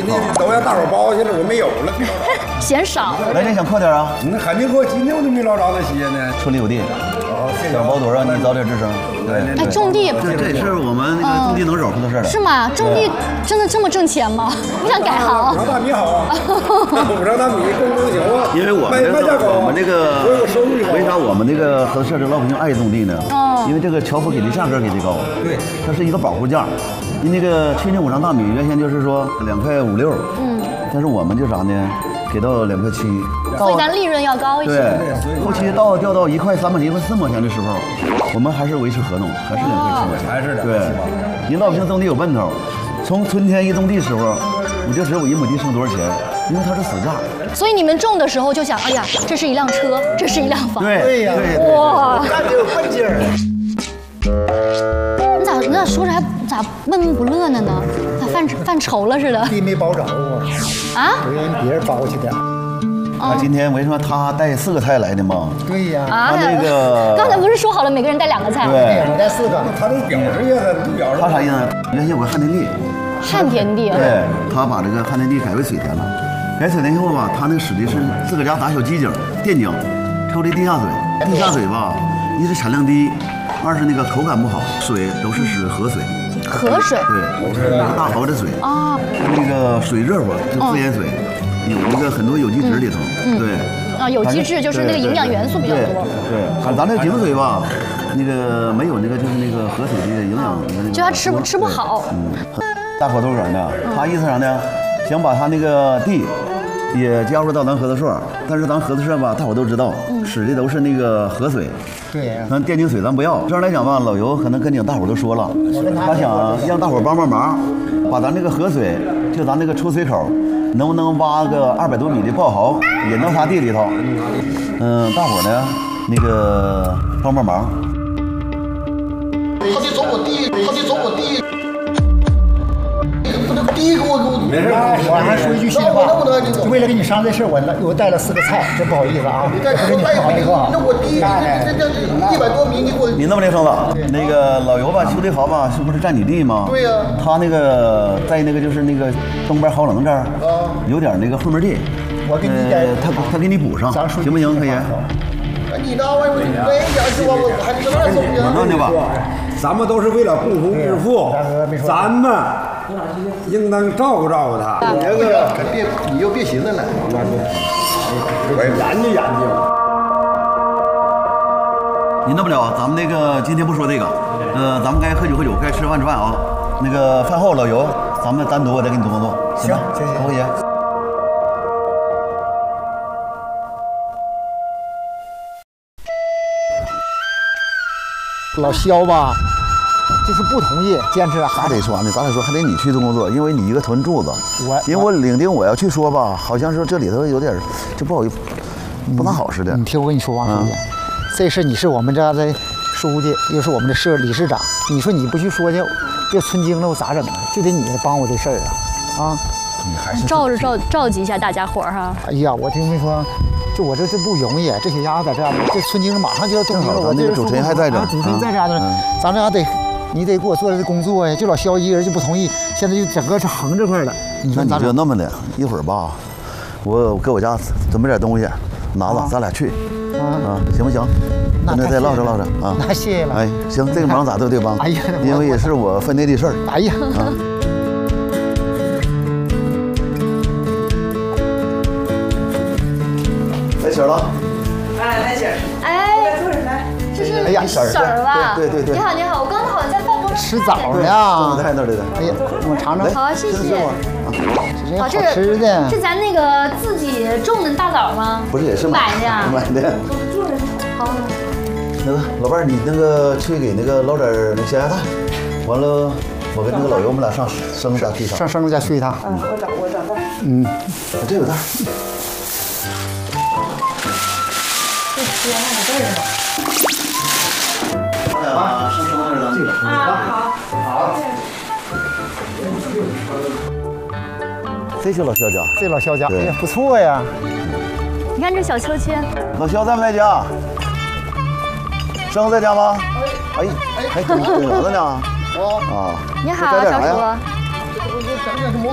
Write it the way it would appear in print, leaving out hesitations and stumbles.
那都让大伙包，现在我没有了。 嫌少。 来年想快点啊！ 那肯定给我今天我都没捞着那些呢。 村里有地，想包多少你早点吱声。对， 哎，种地这也是我们那个种地能手出的事儿。 是吗？种地真的这么挣钱吗？我想改行。 五常大米好啊，五常大米供行啊。 因为我们这个为啥我们这个合作社的老百姓爱种地呢？因为这个侨府给的价格给的高， 对， 它是一个保护价。你那个去年五常大米原先就是说2块5、6，但是我们就啥呢？给到2块7， 所以咱利润要高一些。 对，后期掉到1块3毛钱、1块4毛钱的时候，我们还是维持合同，还是2块7毛钱， 还是的。 对，人老百姓种地有奔头，从春天一种地时候，你就知道我1亩地剩多少钱，因为它是死价。 所以你们种的时候就想，哎呀，这是一辆车，这是一辆房。 对呀， 哇， 那就有笨劲儿。 你咋说着还咋闷闷不乐呢？咋犯愁了似的？ 地没包着啊？ 都让别人包去的。 他今天为什么他带4个菜来的吗？ 对呀。 他那个刚才不是说好了每个人带2个菜？ 对， 我带4个。 他这表示意思，表示他啥意思？原先有个旱田地。 旱田地。 对，他把这个旱田地改为水田了。改水田以后吧，他那使的是自个家打小机井、电井，抽的地下水。地下水吧，一是产量低，二是那个口感不好，水都是使河水。 河水。 对，都是大河的水。 啊。 那个水热乎，就自来水，有那个很多有机质里头。对。 啊，有机质就是那个营养元素比较多。 对，咱这个井水吧，那个没有那个就是那个河水的营养， 就它吃不好。 大伙都是呢，他意思啥呢？想把他那个地也加入到咱合作社，但是咱合作社吧，大伙都知道，使的都是那个河水。 对， 咱电井水咱不要。这样来讲吧，老尤可能跟你大伙都说了，他想让大伙帮忙，把咱这个河水，就咱那个出水口，能不能挖个200多米的爆壕，引到他地里头？大伙呢，那个帮忙。 他得走我地，第一个我没事， 我还说一句心里话，就为了给你商量这事，我带了4个菜，真不好意思啊。 你再说再一个，那我第一这100多米，你给我。 你那么的生子，那个老尤吧修的好吧，是不是占你地吗？ 对呀。 他那个在那个就是那个东边豪冷这儿，有点那个后门地。 我给你他给你补上，行不行？可以。 你那玩意儿没点是吧？我还搁那走呢。 弄的吧。 咱们都是为了共同致富，咱们应当照顾照顾他。 你这个你就别寻思了， 我研究研究。 你弄不了，咱们那个今天不说这个，咱们该喝酒，该吃饭啊。那个饭后老尤，咱们单独我再给你做工作， 行， 可不可以？ 老肖吧，就是不同意，坚持还得说呢，咱俩说还得你去做工作，因为你一个屯柱子，因为我领丁我要去说吧，好像是这里头有点就不好意思，不大好似的。 你听我跟你说，王书记，这事你是我们家的书记，又是我们的社理事长，你说你不去说去，这村经了我咋整啊？就得你帮我这事儿啊！ 你还是召集一下大家伙儿哈。 哎呀，我听没说。就我这不容易，这小丫头在这样，这村经理马上就要动工了。我这个主持人还在这， 主持人在这样的，咱俩你得给我做这工作呀。就老肖一人就不同意，现在就整个是横这块了。 你说你就那么的，一会儿吧，我给我家准备点东西，拿着，咱俩去，行不行？咱这再唠着啊。 那谢谢了。 哎，行，这个忙咱都得帮。 哎呀， 因为也是我分内的事儿。 哎呀。 来钱了， 来钱， 哎， 来， 这是婶儿吧？ 对。 你好，我刚才好像在办公室吃枣呢。 在那儿的。 哎呀，我尝尝。 好，谢谢。 好吃的。 是咱那个自己种的大枣吗？ 不是，也是买的呀。 买的。 好。 那个老伴儿，你那个去给那个捞点那咸鸭蛋，完了，我跟那个老尤我们俩上生子家去一趟。 上生子家去一趟。 我长蛋。 这有蛋。 这还在这儿呢。 生那儿的这个。 好。 这是老肖家。 这老肖家，哎呀，不错呀。 你看这小秋千。 老肖在不在家？生在家吗？哎，还挺着呢。 哦。 你好，小叔。